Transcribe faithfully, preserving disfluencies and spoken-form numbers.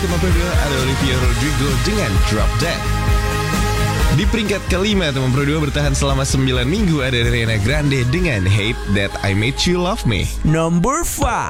Nomor kedua ada Olivia Rodrigo dengan Drop Dead. Di peringkat kelima, teman Pro dua bertahan selama sembilan minggu ada Ariana Grande dengan Hate That I Made You Love Me. Number five.